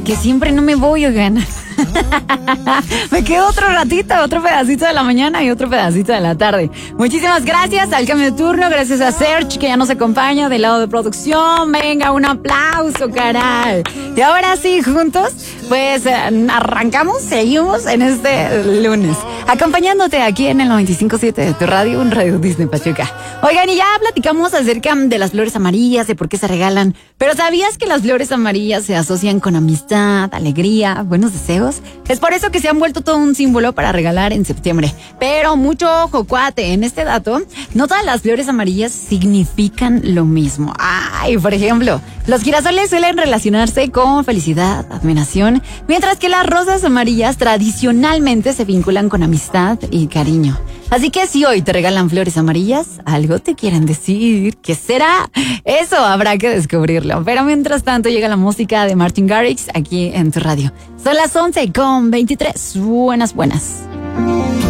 Que siempre no me voy, oigan. Me quedo otro ratito, otro pedacito de la mañana y otro pedacito de la tarde. Muchísimas gracias al cambio de turno, gracias a Serge que ya nos acompaña del lado de producción. Venga, un aplauso, caray. Y ahora sí, juntos, pues arrancamos, seguimos en este lunes, acompañándote aquí en el 95.7 de tu radio, un Radio Disney Pachuca. Oigan, y ya platicamos acerca de las flores amarillas, de por qué se regalan, pero ¿sabías que las flores amarillas se asocian con amistad, alegría, buenos deseos? Es por eso que se han vuelto todo un símbolo para regalar en septiembre. Pero mucho ojo, cuate, en este dato, no todas las flores amarillas significan lo mismo. Ay, por ejemplo, los girasoles suelen relacionarse con felicidad, admiración, mientras que las rosas amarillas tradicionalmente se vinculan con amistad y cariño. Así que si hoy te regalan flores amarillas, algo te quieren decir. ¿Qué será? Eso habrá que descubrirlo. Pero mientras tanto llega la música de Martin Garrix aquí en tu radio. Son las 11:23. Buenas.